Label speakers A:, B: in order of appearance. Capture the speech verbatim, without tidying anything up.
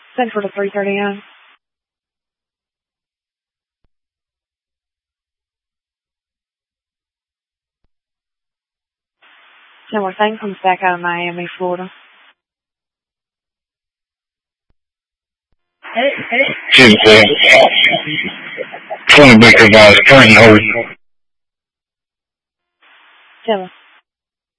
A: Central to three thirty a.m. Network thing comes back out of Miami, Florida.
B: Tuesday. twenty Baker Valley, current hold.
A: Taylor.